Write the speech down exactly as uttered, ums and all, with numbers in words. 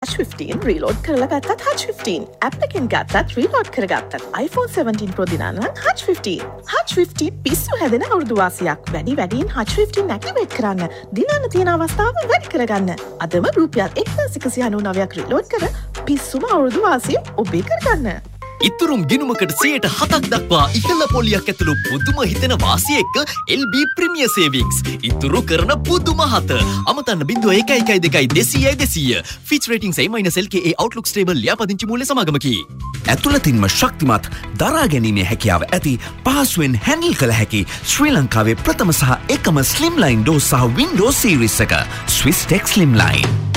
Hatch fifteen reload කරලා ගත්තත් Hatch fifteen app එකෙන් ගත්තත් reload කරගත්තත් iPhone seventeen Pro දිනා නම් Hatch fifteen Hatch fifteen පිස්සු හැදෙන අවුරුදු වාසියක් වැඩි වැඩියෙන් Hatch fifteen activate කරන්න දිනන්න තියෙන අවස්ථාව වැඩි කරගන්න අදම රුපියල් එක්දාස් එකසිය අනූනවයක් reload කර පිස්සුම අවුරුදු වාසිය ඔබේ කරගන්න ඉතුරුම් ගිණුමකට සියයට හතක් දක්වා ඉහළ පොලියක් ඇතුළු පුදුම හිතෙන වාසිය එක්ක L B Premier Savings. ඉතුරු කරන පුදුම හත. අමතන්න බිංදුව එකයි එකයි දෙකයි දෙසීයයි දෙසීය. Fitch Ratings A minus L K A Outlook Stable ලියාපදිංචි මූල්‍ය සමාගමකි. ඇතුළතින්ම ශක්තිමත් දරා ගැනීමේ හැකියාව ඇති පහසුවෙන් හැන්ඩල් කළ හැකි ශ්‍රී ලංකාවේ ප්‍රථම සහ එකම Slimline Door සහ Windows Series එක Swiss Tech Slimline.